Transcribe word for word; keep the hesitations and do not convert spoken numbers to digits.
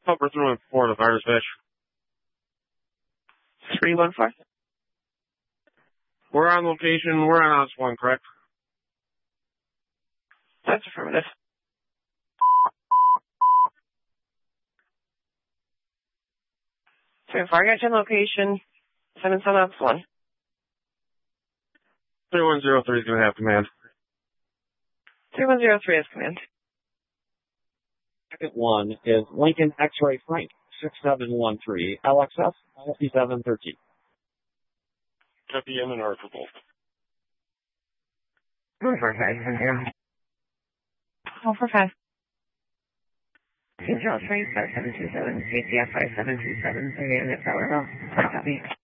Upper through and four to Virus Bitch. three one four. We're on location. We're on Ops one, correct? That's affirmative. three one four, I got your location. seven seven Ops one. three one zero three is going to have command. three one zero three is command. Second one is Lincoln X-Ray Frank, six seven one three, L X S, fifty-seven thirteen. Copy in and R for both. One four five, One four five. Two zero three, five seven two seven, A C F five seven two seven, thirty-eight, Power Copy.